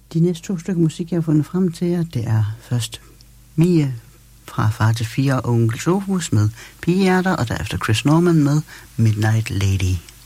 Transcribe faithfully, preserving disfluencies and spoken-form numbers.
De næste to stykker musik, jeg har fundet frem til jer, det er først Mie fra Far til Fire og Onkel Sofus med Pigehjerter, og derefter Chris Norman med Midnight Lady.